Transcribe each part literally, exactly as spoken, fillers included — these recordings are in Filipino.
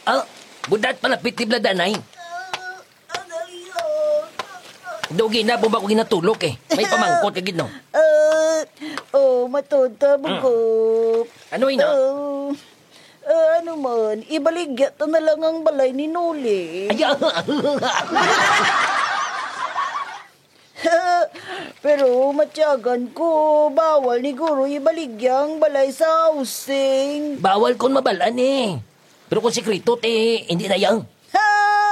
Ah, budat palapit ti bladanay. Dugi na, bumba ko ginatulok eh. May pamangkot kagid no. Ah, oh, matunta, bugop. Ano ina? Oh, ah, ano man, ibaligya to na lang ang balay ni Nuli. Ay, ah, Pero matyagan ko, bawal ni Guro ibaligya ang balay sa housing. bawal kon mabalan eh. Pero kung sikreto, eh, hindi na yang. Ha!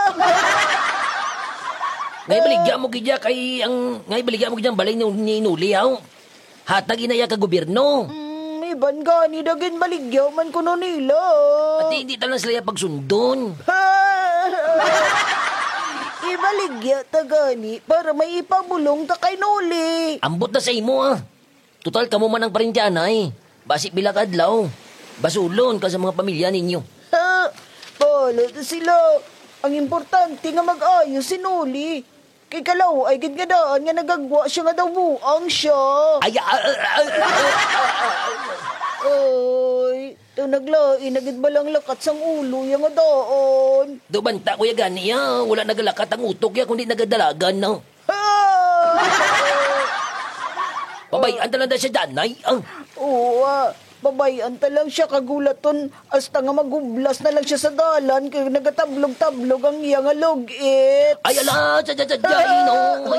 Ngay baligya mo gidya kay ang ngay baligya mo gidya ang balay ni, ni Nuli haw. Hatag inaya ka gobyerno. Mm, iban gani dagin baligya man kuno nila. At hindi talang sila pagsundon. Ha! Ibaligya ta gani para may ipabulong ta kay Nuli. Ambot na sa imo ah. Total kamo man ang parintyanay. Basi bila kadlaw. Basulon ka sa mga pamilya ninyo. Ha! Bala ta sila. Ang importante nga mag-ayos si Nuli. Kay kalaw ay gidgadaan nga nagagwa siya nga daw buang siya. Ay, ah, ah, ah, ah, Ay, ito naglain, nagid ba lang lakat sang ulo yung nga doon. do banta ko ya gani ya. Wala nagalakat ang utok ya kundi nagadalagan na. Ha! Pabayaan talaga siya danay. Ang Oo, ah. Babayan ta lang siya kagulaton hasta nga magublas na lang siya sa dalan kay nagatablog-tablog ang iya nga logit. ay ala, sa sa sa no.